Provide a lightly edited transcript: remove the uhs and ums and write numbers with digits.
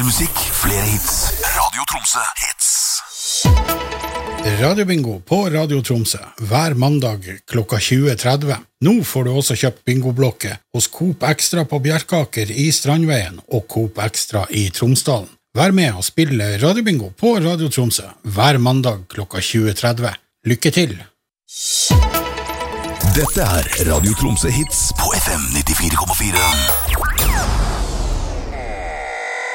musikk, flere hits. Radio Tromsø hits. Radiobingo på Radio Tromsø hver mandag klokka 20:30. Nå får du også kjøpt bingoblokket hos Coop Extra på Bjerkaker i Strandveien og Coop Extra i Tromsdalen. Vær med og spille Radiobingo på Radio Tromsø hver mandag klokka 20:30. Lykke til! Dette Radio Tromsø hits på FM 94,4.